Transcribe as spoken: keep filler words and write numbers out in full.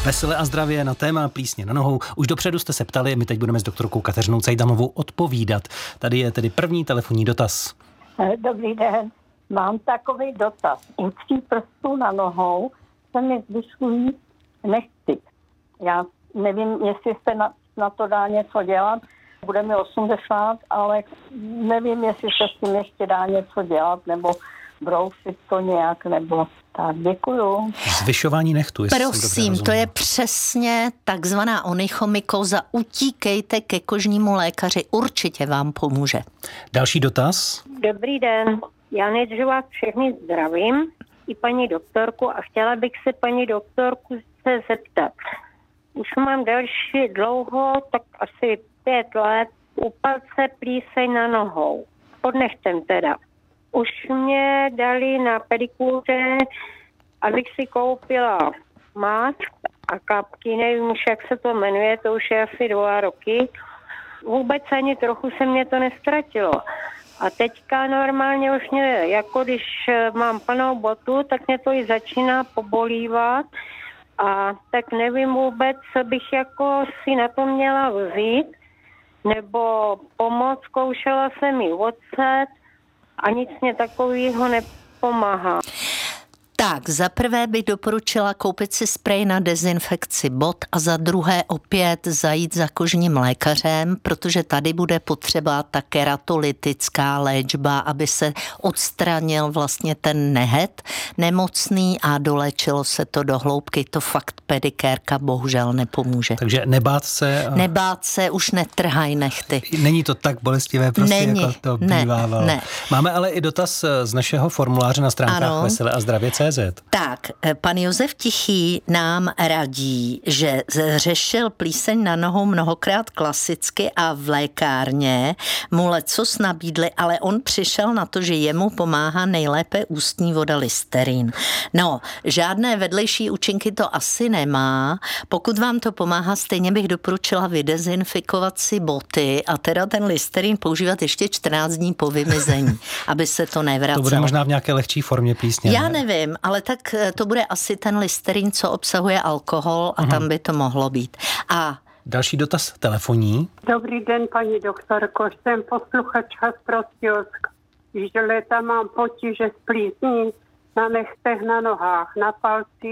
Veselé a zdravě na téma plísně na nohou. Už dopředu jste se ptali, my teď budeme s doktorkou Kateřinou Cajdamovou odpovídat. Tady je tedy první telefonní dotaz. Dobrý den, mám takový dotaz. U tří prstů na nohou se mi zvyšují nechty. Já nevím, jestli se na, na to dá něco dělat. Bude mi osmdesát, ale nevím, jestli se s tím ještě dá něco dělat, nebo brousit to nějak, nebo tak. Děkuju. Zvyšování nechtu. Prosím, to je přesně takzvaná onychomykoza. Utíkejte ke kožnímu lékaři, určitě vám pomůže. Další dotaz. Dobrý den, já nejdřív vás všechny zdravím, i paní doktorku, a chtěla bych se paní doktorku se zeptat. Už mám delší dlouho, tak asi pět let, u palce plíseň na nohou. Pod nechtem teda. Už mě dali na pedikúře, abych si koupila mát a kapky, nevím už, jak se to jmenuje, to už je asi dva roky. Vůbec ani trochu se mě to nestratilo. A teďka normálně už mě, jako když mám plnou botu, tak mě to i začíná pobolívat. A tak nevím vůbec, co bych jako si na to měla vzít, nebo pomoct. Zkoušela jsem i ocet a nic mě takového nepomáhá. Tak, za prvé bych doporučila koupit si sprej na dezinfekci bot a za druhé opět zajít za kožním lékařem, protože tady bude potřeba ta keratolytická léčba, aby se odstranil vlastně ten nehet nemocný a dolečilo se to do hloubky. To fakt pedikérka bohužel nepomůže. Takže nebát se. A... Nebát se, už netrhaj nechty. Není to tak bolestivé prostě, Není, jako to ne, bývávalo. Ne. Máme ale i dotaz z našeho formuláře na stránkách Veselé a zdravě tečka cé zet. Tak, pan Josef Tichý nám radí, že řešil plíseň na nohou mnohokrát klasicky a v lékárně mu lecos nabídli, ale on přišel na to, že jemu pomáhá nejlépe ústní voda Listerin. No, žádné vedlejší účinky to asi nemá. Pokud vám to pomáhá, stejně bych doporučila vydezinfikovat si boty a teda ten Listerin používat ještě čtrnáct dní po vymizení, aby se to nevracelo. To bude možná v nějaké lehčí formě plísně. Já nevím, ale tak to bude asi ten Listerin, co obsahuje alkohol a uh-huh. tam by to mohlo být. A další dotaz telefonní. Dobrý den, paní doktorko, jsem posluchačka z Prostějovska. Již léta mám potíže s plísní na nechtech, na nohách, na palci.